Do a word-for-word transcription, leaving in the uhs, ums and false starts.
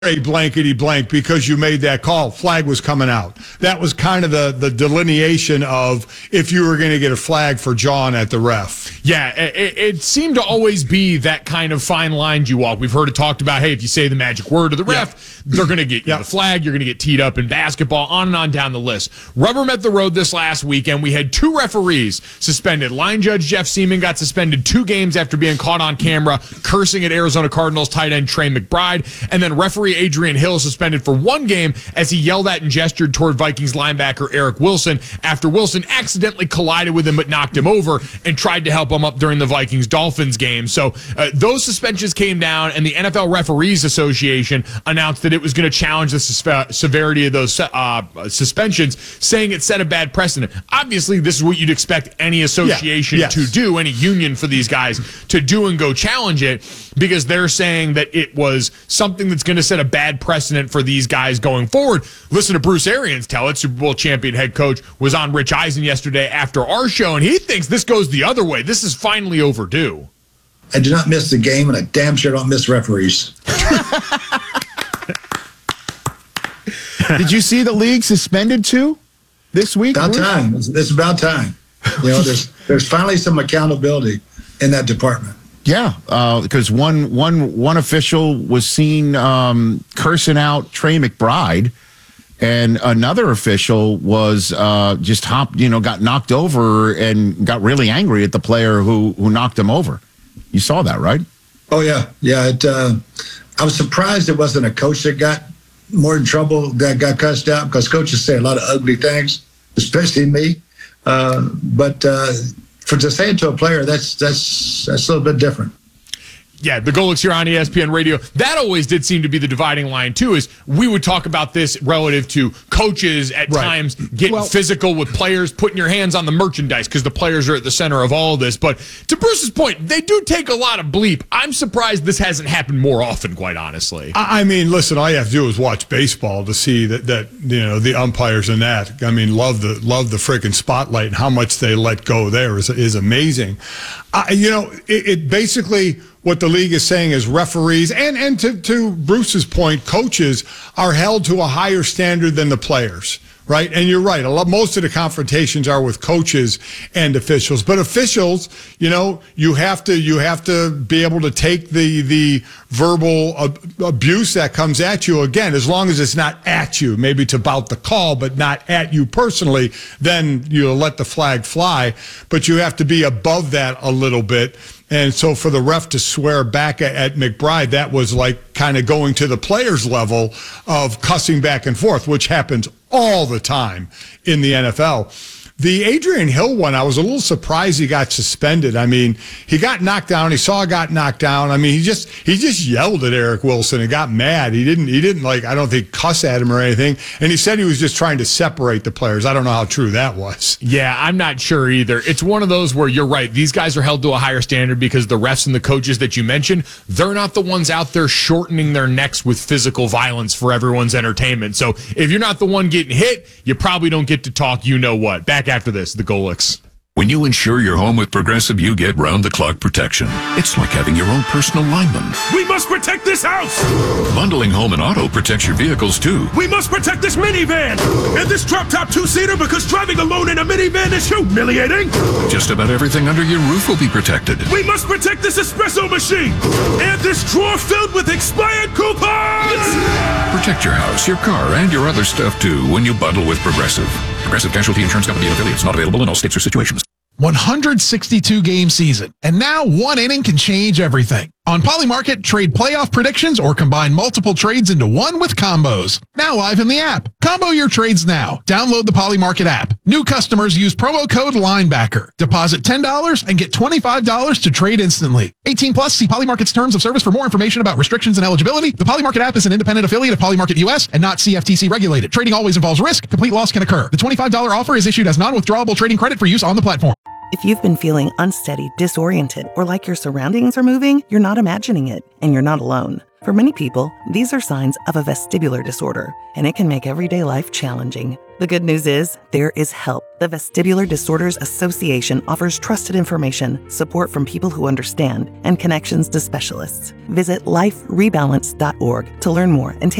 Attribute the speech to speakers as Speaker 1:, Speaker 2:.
Speaker 1: a blankety blank because you made that call. Flag was coming out. That was kind of the, the delineation of if you were going to get a flag for John at the ref.
Speaker 2: Yeah, it, it seemed to always be that kind of fine line you walk. We've heard it talked about, hey, if you say the magic word to the ref, yeah. they're going to get you yeah. the flag, you're going to get teed up in basketball, on and on down the list. Rubber met the road this last weekend. We had two referees suspended. Line judge Jeff Seaman got suspended two games after being caught on camera cursing at Arizona Cardinals tight end Trey McBride, and then referee Adrian Hill suspended for one game as he yelled at and gestured toward Vikings linebacker Eric Wilson after Wilson accidentally collided with him but knocked him over and tried to help him up during the Vikings-Dolphins game. So uh, those suspensions came down, and the N F L Referees Association announced that it was going to challenge the sus- severity of those uh, suspensions, saying it set a bad precedent. Obviously, this is what you'd expect any association yeah. yes. to do, any union for these guys to do and go challenge it, because they're saying that it was something that's going to set a bad precedent for these guys going forward. Listen to Bruce Arians tell it. Super Bowl champion head coach was on Rich Eisen yesterday after our show, and he thinks this goes the other way. This is finally overdue.
Speaker 3: I do not miss the game, and I damn sure don't miss referees.
Speaker 4: Did you see the league suspended too this week?
Speaker 3: About time. It's, it's about time. You know, there's there's finally some accountability in that department.
Speaker 4: Yeah, because uh, one one one official was seen um, cursing out Trey McBride, and another official was uh, just hopped, you know, got knocked over and got really angry at the player who who knocked him over. You saw that, right?
Speaker 3: Oh yeah, yeah. It, uh, I was surprised it wasn't a coach that got more in trouble, that got cussed out, because coaches say a lot of ugly things, especially me. Uh, but uh, for to say it to a player, that's that's that's a little bit different.
Speaker 2: Yeah, the Golics here on E S P N Radio. That always did seem to be the dividing line, too, is we would talk about this relative to coaches at right. times getting well, physical with players, putting your hands on the merchandise because the players are at the center of all of this. But to Bruce's point, they do take a lot of bleep. I'm surprised this hasn't happened more often, quite honestly.
Speaker 1: I mean, listen, all you have to do is watch baseball to see that, that you know, the umpires and that. I mean, love the love the freaking spotlight, and how much they let go there is, is amazing. Uh, you know, it, it basically... What the league is saying is referees, and, and to, to Bruce's point, coaches are held to a higher standard than the players, right? And you're right. A lot, most of the confrontations are with coaches and officials. But officials, you know, you have to you have to be able to take the the verbal ab- abuse that comes at you. Again, as long as it's not at you, maybe it's about the call, but not at you personally, then you let the flag fly. But you have to be above that a little bit. And so for the ref to swear back at, at McBride, that was like kind of going to the players' level of cussing back and forth, which happens all the time in the N F L. The Adrian Hill one, I was a little surprised he got suspended. I mean, he got knocked down. He saw a got knocked down. I mean, he just he just yelled at Eric Wilson and got mad. He didn't he didn't like I don't think cuss at him or anything. And he said he was just trying to separate the players. I don't know how true that was.
Speaker 2: Yeah, I'm not sure either. It's one of those where you're right. These guys are held to a higher standard because the refs and the coaches that you mentioned, they're not the ones out there shortening their necks with physical violence for everyone's entertainment. So if you're not the one getting hit, you probably don't get to talk you know what. Back after this, the Golics.
Speaker 5: When you insure your home with Progressive, you get round-the-clock protection. It's like having your own personal lineman.
Speaker 6: We must protect this house!
Speaker 5: Bundling home and auto protects your vehicles, too.
Speaker 6: We must protect this minivan! And this drop-top two-seater, because driving alone in a minivan is humiliating!
Speaker 5: Just about everything under your roof will be protected.
Speaker 6: We must protect this espresso machine! And this drawer filled with expired coupons!
Speaker 5: Protect your house, your car, and your other stuff, too, when you bundle with Progressive. Progressive Casualty Insurance Company and affiliates. Not available in all states or situations.
Speaker 7: one hundred sixty-two game season, and now one inning can change everything. On Polymarket, trade playoff predictions or combine multiple trades into one with combos. Now live in the app. Combo your trades now. Download the Polymarket app. New customers use promo code LINEBACKER. Deposit ten dollars and get twenty-five dollars to trade instantly. eighteen plus, see Polymarket's terms of service for more information about restrictions and eligibility. The Polymarket app is an independent affiliate of Polymarket U S and not C F T C regulated. Trading always involves risk. Complete loss can occur. The twenty-five dollars offer is issued as non-withdrawable trading credit for use on the platform.
Speaker 8: If you've been feeling unsteady, disoriented, or like your surroundings are moving, you're not imagining it, and you're not alone. For many people, these are signs of a vestibular disorder, and it can make everyday life challenging. The good news is, there is help. The Vestibular Disorders Association offers trusted information, support from people who understand, and connections to specialists. Visit life rebalance dot org to learn more and take